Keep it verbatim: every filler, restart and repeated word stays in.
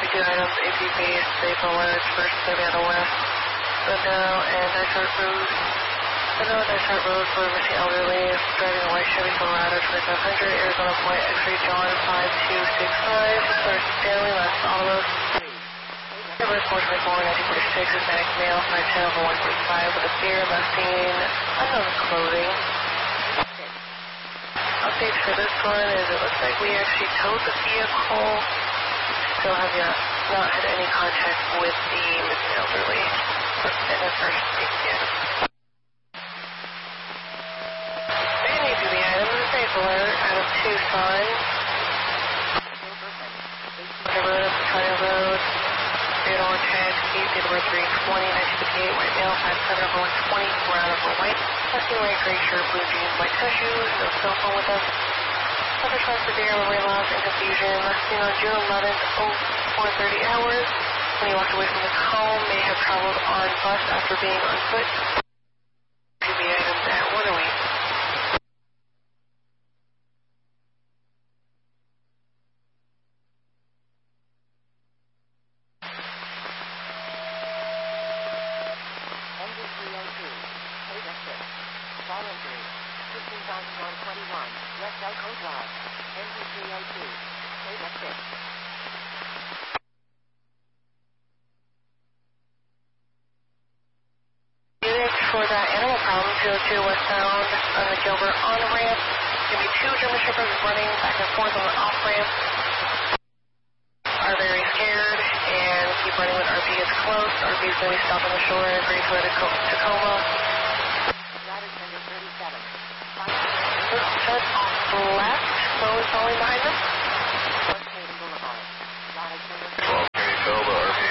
two items, A P base, safe alert, first Savannah West, Sundown, and Nice Heart Road. Sundown, Nice Heart Road for missing elderly, driving a white Chevy Colorado twenty-five hundred, Arizona Point, X-ray John five two six five, First Stanley, last Olive. Number four twenty-four, nineteen forty-six, Hispanic male, five ten over one forty-five, with a beer, last seen, unknown clothing. Updates for this one is it looks like we actually towed the vehicle. Still have yet not had any contact with the missing elderly in the first weekend. We need to the item, safe alert, out of Tucson. Road, County Road, State Orange Head, Key, State Number three twenty, nineteen fifty-eight, white male, five seven over one twenty, brown over white, husky white, gray shirt, blue jeans, white tennis shoes, no cell phone with us. Subject was severe memory loss and confusion. Seen on June eleventh, oh four thirty hours. When he walked away from the home, may have traveled on bus after being on foot. To be items at one a week. N D three oh two, Ada six, voluntary, fifteen thousand one hundred twenty-one, West Elko Drive, N D three oh two, Ada six. Units for that animal problem, zero two westbound on the Gilbert on-ramp. Going to be two German Shepherds running back and forth on the off-ramp. Are very scared and keep running when R P gets close. R P is going to be stopped on the shore and ready to go to Tacoma. Ladder tender thirty-seven. Set off the left, slowly falling behind them. West Hayden Boulevard. Ladder tender twelve, can you tell the R P